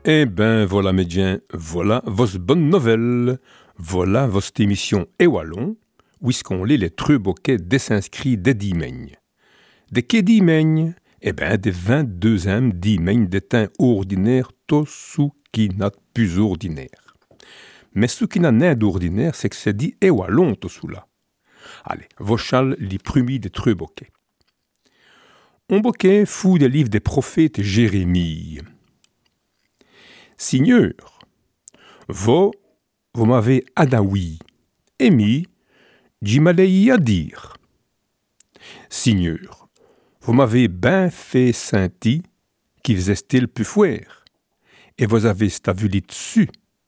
Eh ben voilà médiens, voilà vos bonnes nouvelles, voilà votre émission Et Wallon, où est-ce qu'on lit les truboquets des inscrits des dimeignes. Des quais dimeignes, eh ben des 22e dimeignes d'étain ordinaire, tout ce qui n'a plus ordinaire. Mais ce qui n'a rien d'ordinaire, c'est que c'est dit Et Wallon tout sous là. Allez, vos châles les premiers des truboquets. On boquet fou des livres des prophètes Jérémie. Seigneur, vous m'avez adaoui, émis, j'y à dire. Seigneur, vous m'avez ben fait senti, qui faisait style plus fouer, et vous avez stavuli dessus.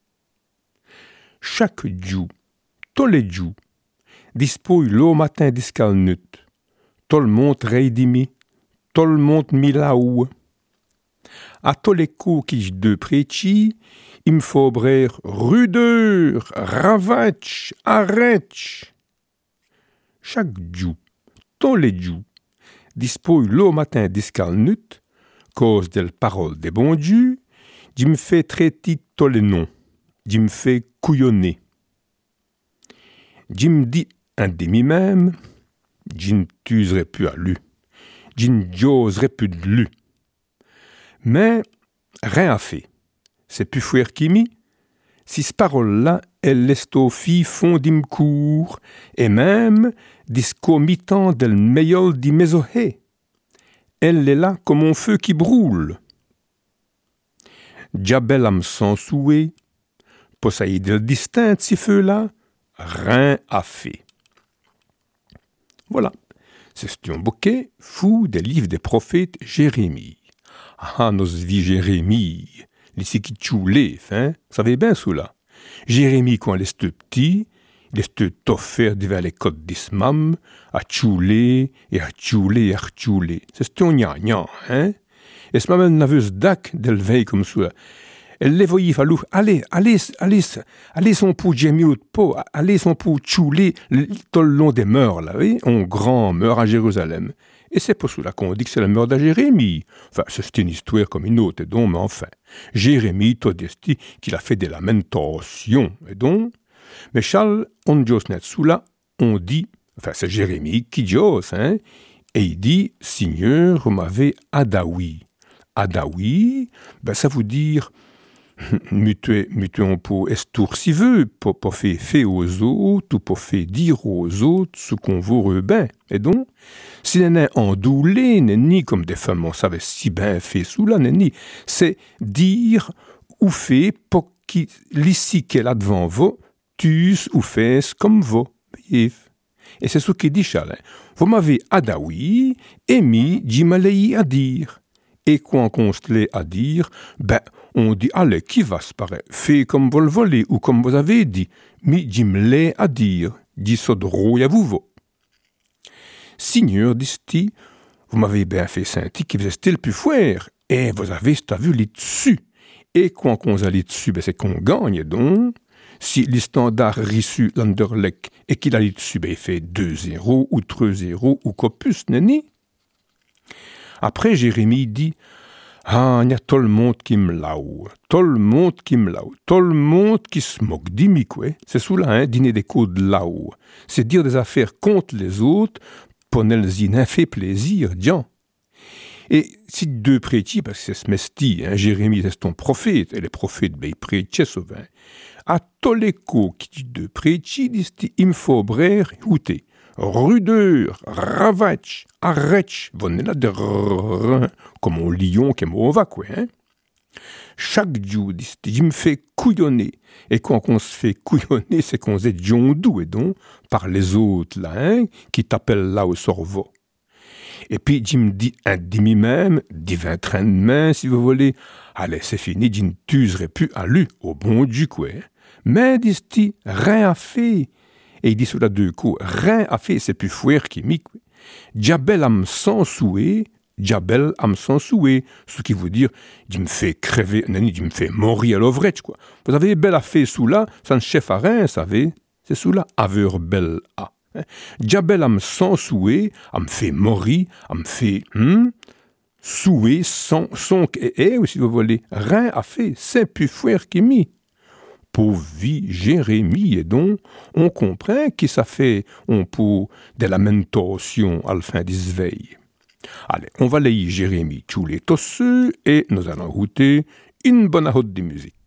Chaque jour, tous les jours, dispose l'eau matin d'iscalnut, tout le monde rédimi, tout le monde milaou. À tous les coups qui de préchi, il me faut brer rudeur, ravatch, arrête. Chaque jour, tous les jours, dispose l'eau matin d'iscalnut, cause des paroles des bons dieux, j'y me fait traiter tous les noms, j'y me fait couillonner. J'y me dit un demi même, j'y ne t'userai plus à lui, j'y ne j'oserai plus de lui. Mais rien à fait. C'est plus fouer qui mi. Si ce parole-là, elle laisse aux filles fond d'imcourt, et même disco mi-temps del meilleur di mesohé. Elle est là comme un feu qui brûle. Diabel am sans souhait, possaï del distinct si feu-là, rien à fait. Voilà. C'est un bouquet fou des livres des prophètes Jérémie. Ah, nos vies Jérémie, les qui tchoulé, hein, vous savez bien cela. Jérémie, quand il est petit, il est offert devant les côtes d'Ismam, à tchoulé, et à tchoulé, et à tchoulé. C'est un gna, hein. Et ce moment, naveuse d'ac, d'elle veille comme cela. Elle les voyait fallu, allez, son pou Jérémie ou de peau, allez, son pou tchoulé, tout le long des mœurs, là, oui, on grand meurt à Jérusalem. Et c'est pour cela qu'on dit que c'est la mort de Jérémie. Enfin, c'est une histoire comme une autre, et donc, mais enfin. Jérémie, tout dit qu'il a fait des lamentations, et donc. Mais Charles, on dit net sous là, on dit, enfin, c'est Jérémie qui dit, hein, et il dit, Seigneur, vous m'avez adaoui. Adaoui, ben, ça veut dire, mutué on peut estour si veut, pour faire aux autres, ou pour faire dire aux autres ce qu'on veut bien. Et donc, si n'est endoulé, n'est ni comme des femmes, on savait si bien fait sous là, n'est ni, c'est dire ou fait pour qui, l'ici qu'elle a devant vous, tus ou fais comme vous. Et c'est ce qu'il dit Charles. Vous m'avez adaoui, émis, j'y à dire. Et quand on se l'est à dire, ben, on dit, allez, qui va se paraître, fait comme vous le voulez, ou comme vous avez dit, mais j'y me l'ai à dire, dit ça drôle à vous. Seigneur, dit-il, vous m'avez bien fait sentir qui faisait style plus fouer, et vous avez vu les dessus. Et quand on a les dessus, ben, c'est qu'on gagne, donc. Si les standards reçus l'Anderlecht et qu'il a les dessus, ben, il fait 2-0 ou 3-0 ou copus, n'est-ce pas? Après, Jérémie dit, ah, il y a tout le monde qui me laou, tout le monde qui me laou, tout le monde qui se moque d'imi, quoi. C'est sous là, hein, dîner des codes laou. C'est dire des affaires contre les autres, pour n'elles fait plaisir, diant. Et si deux prêtis, parce que c'est ce mesti, hein, Jérémie, c'est ton prophète, et les prophètes, ben, ils prêchaient souvent. À tous les coups qui dit deux prêtis, disent, il me faut brer, outé. Rudeur, ravatch, arrête, venez là de comme un lion qui m'en va, quoi, hein. Chaque jour, il me fait couillonner. Et quand on se fait couillonner, c'est qu'on se dit doux, et donc, par les autres, là, hein, qui t'appellent là au cerveau. Et puis, il me dit un demi même, dit 20 trains de main, si vous voulez. Allez, c'est fini, je ne t'userai plus à lui, au bon Dieu, quoi. Mais, dit-il, rien à fait. Et il dit cela deux coups, rien à fait, c'est plus fouer qui m'y. Diabel am sans souhait, diabel am sans souhait, ce qui veut dire, il me fait crever, il me fait mourir à l'ouvrette, quoi. Vous avez belle à fait sous là, ça ne chef à rien, savez, c'est sous là, aveur belle à. Diabel am sans souhait, am fait mourir, am fait, soué, son et, si vous voulez, rien a fait, c'est plus fouer qui mis. Pour vie Jérémie, et donc, on comprend que ça fait, on pour des lamentations à la fin des veilles. Allez, on va lire Jérémie tous les tosseux et nous allons goûter une bonne route de musique.